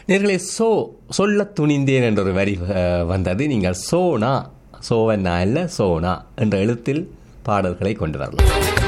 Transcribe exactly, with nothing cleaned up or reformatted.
நேர்களே, சோ சொல்ல துணிந்தேன் என்ற ஒரு வரி அஹ், வந்தது. நீங்கள் சோனா, சோவன்னா அல்ல சோனா என்ற எழுத்தில் பாடல்களை கொண்டு வரலாம்.